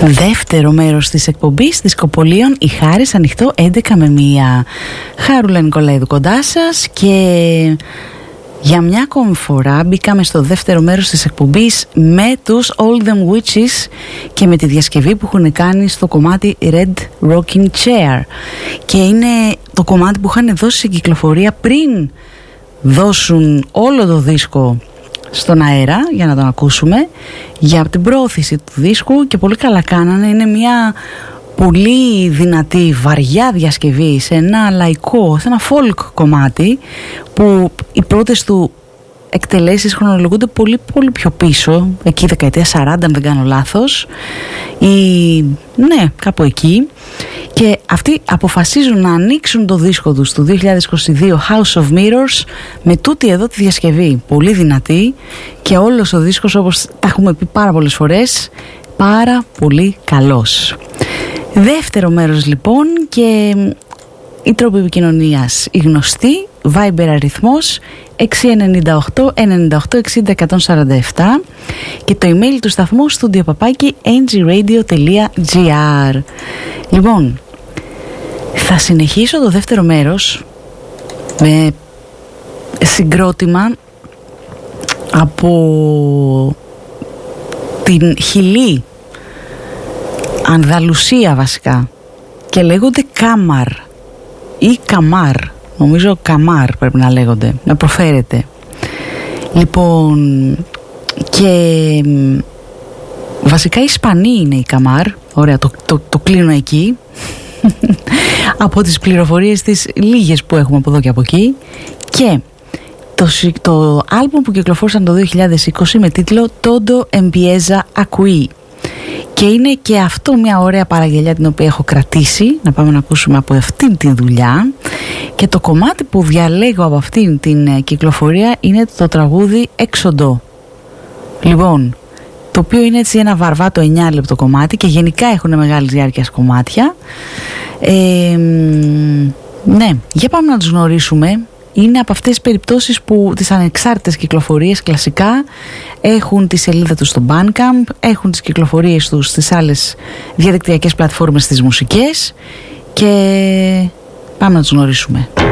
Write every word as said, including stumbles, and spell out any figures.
Δεύτερο μέρος της εκπομπής Δισκοπολίων, η Χάρις, ανοιχτό έντεκα με μία. Χαρούλα Νικολαίδου κοντά σας και για μια ακόμη φορά μπήκαμε στο δεύτερο μέρος της εκπομπής με τους All Them Witches και με τη διασκευή που έχουν κάνει στο κομμάτι Red Rocking Chair, και είναι το κομμάτι που είχαν δώσει σε κυκλοφορία πριν δώσουν όλο το δίσκο στον αέρα για να τον ακούσουμε, για την πρόωθηση του δίσκου, και πολύ καλά κάνανε. Είναι μια πολύ δυνατή, βαριά διασκευή σε ένα λαϊκό, σε ένα folk κομμάτι, που οι πρώτες του εκτελέσεις χρονολογούνται πολύ πολύ πιο πίσω, εκεί δεκαετία σαράντα αν δεν κάνω λάθος, ή ναι, κάπου εκεί. Και αυτοί αποφασίζουν να ανοίξουν το δίσκο τους του δύο χιλιάδες είκοσι δύο, House of Mirrors, με τούτη εδώ τη διασκευή, πολύ δυνατή, και όλος ο δίσκος, όπως τα έχουμε πει πάρα πολλές φορές, πάρα πολύ καλός. Δεύτερο μέρος λοιπόν, και οι τρόποι επικοινωνίας οι γνωστοί. Viber αριθμός έξι εννιά οκτώ εννιά οκτώ εξήντα εκατόν σαράντα επτά και το email του σταθμού studio παπάκι εν τζι radio τελεία τζι άρ. Λοιπόν, θα συνεχίσω το δεύτερο μέρος με συγκρότημα από την Χιλή, Ανδαλουσία βασικά, και λέγονται Κάμαρ ή Καμάρ, νομίζω Καμάρ πρέπει να λέγονται, να προφέρεται. Λοιπόν, και βασικά οι Ισπανοί είναι η Καμάρ. Ωραία, το, το, το κλείνω εκεί από τις πληροφορίες τις λίγες που έχουμε από εδώ και από εκεί. Και το, το άλμπουμ που κυκλοφόρησαν το δύο χιλιάδες είκοσι με τίτλο Todo Empieza Aquí, και είναι και αυτό μια ωραία παραγγελιά την οποία έχω κρατήσει να πάμε να ακούσουμε από αυτήν την δουλειά. Και το κομμάτι που διαλέγω από αυτήν την κυκλοφορία είναι το τραγούδι Έξοντο, λοιπόν, το οποίο είναι έτσι ένα βαρβάτο εννιά λεπτό κομμάτι, και γενικά έχουν μεγάλη διάρκεια κομμάτια. ε, ναι, για πάμε να τους γνωρίσουμε. Είναι από αυτές τις περιπτώσεις που τις ανεξάρτητες κυκλοφορίες κλασικά έχουν τη σελίδα τους στο Bandcamp, έχουν τις κυκλοφορίες τους στις άλλες διαδικτυακές πλατφόρμες, στις μουσικές, και πάμε να τους γνωρίσουμε.